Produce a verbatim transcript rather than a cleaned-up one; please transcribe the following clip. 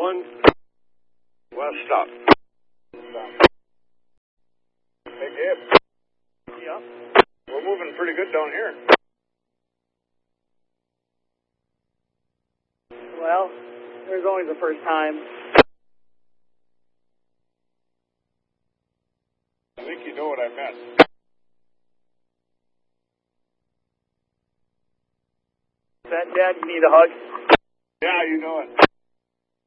one. Well, stop. Stop. Hey, Gabe. Yeah? We're moving pretty good down here. Well, there's always a first time. I think you know what I meant. That, Dad, you need a hug? Yeah, you know it.